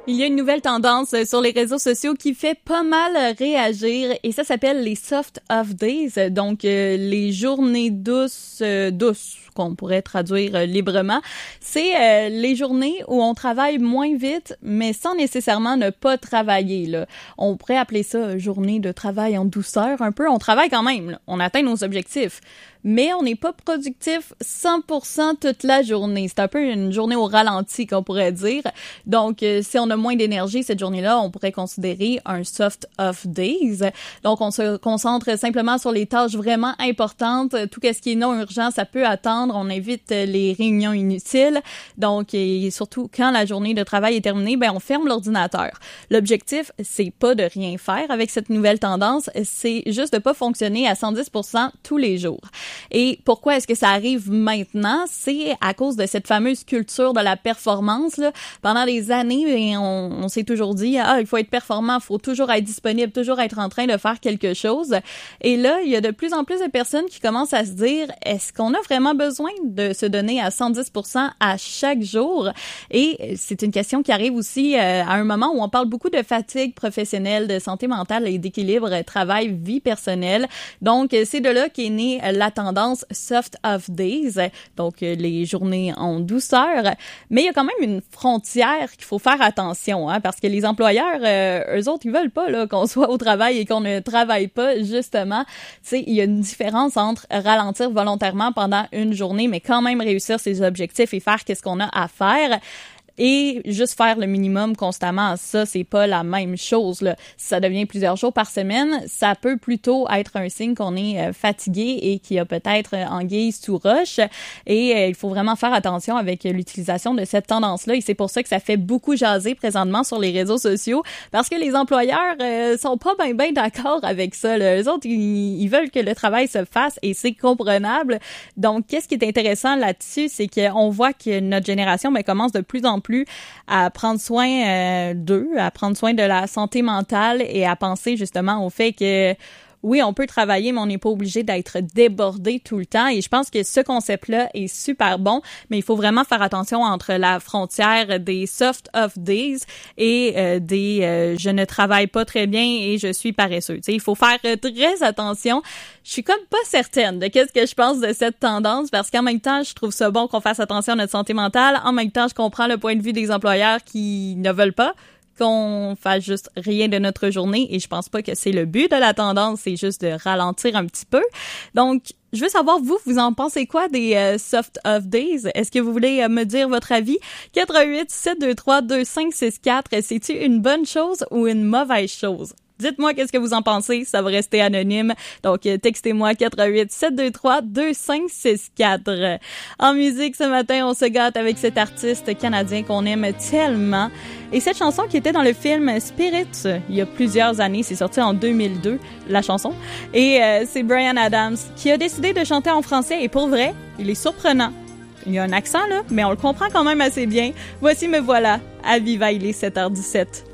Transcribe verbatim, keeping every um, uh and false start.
Il y a une nouvelle tendance sur les réseaux sociaux qui fait pas mal réagir et ça s'appelle les soft off days, donc euh, les journées douces, euh, douces qu'on pourrait traduire librement. C'est euh, les journées où on travaille moins vite, mais sans nécessairement ne pas travailler, là. On pourrait appeler ça journée de travail en douceur un peu. On travaille quand même, là. On atteint nos objectifs. Mais on n'est pas productif cent pour cent toute la journée. C'est un peu une journée au ralenti qu'on pourrait dire. Donc, euh, si on a moins d'énergie cette journée-là, on pourrait considérer un soft off days. Donc, on se concentre simplement sur les tâches vraiment importantes. Tout ce qui est non urgent, ça peut attendre. On évite les réunions inutiles. Donc, et surtout, quand la journée de travail est terminée, ben on ferme l'ordinateur. L'objectif, c'est pas de rien faire avec cette nouvelle tendance. C'est juste de pas fonctionner à cent dix pour cent tous les jours. Et pourquoi est-ce que ça arrive maintenant? C'est à cause de cette fameuse culture de la performance, là. Pendant des années, on, on s'est toujours dit, ah, il faut être performant, il faut toujours être disponible, toujours être en train de faire quelque chose. Et là, il y a de plus en plus de personnes qui commencent à se dire, est-ce qu'on a vraiment besoin de se donner à cent dix pour cent à chaque jour? Et c'est une question qui arrive aussi euh, à un moment où on parle beaucoup de fatigue professionnelle, de santé mentale et d'équilibre travail-vie personnelle. Donc, c'est de là qu'est née la tendance soft off days, donc les journées en douceur. Mais il y a quand même une frontière qu'il faut faire attention, hein, parce que les employeurs, euh, eux autres, ils veulent pas là qu'on soit au travail et qu'on ne travaille pas, justement. Tu sais, il y a une différence entre ralentir volontairement pendant une journée, mais quand même réussir ses objectifs et faire qu'est-ce qu'on a à faire. Et juste faire le minimum constamment, ça, c'est pas la même chose, là. Si ça devient plusieurs jours par semaine, ça peut plutôt être un signe qu'on est euh, fatigué et qu'il y a peut-être euh, anguille sous roche. Et euh, il faut vraiment faire attention avec l'utilisation de cette tendance-là. Et c'est pour ça que ça fait beaucoup jaser présentement sur les réseaux sociaux, parce que les employeurs euh, sont pas bien ben d'accord avec ça, là. Eux autres, ils, ils veulent que le travail se fasse et c'est comprenable. Donc, qu'est-ce qui est intéressant là-dessus, c'est qu'on voit que notre génération ben, commence de plus en plus plus à prendre soin euh, d'eux, à prendre soin de la santé mentale et à penser justement au fait que oui, on peut travailler, mais on n'est pas obligé d'être débordé tout le temps. Et je pense que ce concept-là est super bon, mais il faut vraiment faire attention entre la frontière des soft off days et euh, des euh, je ne travaille pas très bien et je suis paresseux. Tu sais, il faut faire très attention. Je suis comme pas certaine de qu'est-ce que je pense de cette tendance, parce qu'en même temps, je trouve ça bon qu'on fasse attention à notre santé mentale. En même temps, je comprends le point de vue des employeurs qui ne veulent pas qu'on fasse juste rien de notre journée, et je pense pas que c'est le but de la tendance, c'est juste de ralentir un petit peu. Donc, je veux savoir, vous, vous en pensez quoi des euh, soft off days? Est-ce que vous voulez euh, me dire votre avis? quatre un huit, sept deux trois, deux cinq six quatre, c'est-tu une bonne chose ou une mauvaise chose? Dites-moi qu'est-ce que vous en pensez, ça va rester anonyme. Donc, euh, textez-moi quatre un huit, sept deux trois, deux cinq six quatre. En musique, ce matin, on se gâte avec cet artiste canadien qu'on aime tellement. Et cette chanson qui était dans le film Spirit, il y a plusieurs années, c'est sorti en deux mille deux, la chanson. Et euh, c'est Bryan Adams qui a décidé de chanter en français. Et pour vrai, il est surprenant. Il y a un accent, là, mais on le comprend quand même assez bien. Voici Me Voilà, à Viva, il est sept heures dix-sept.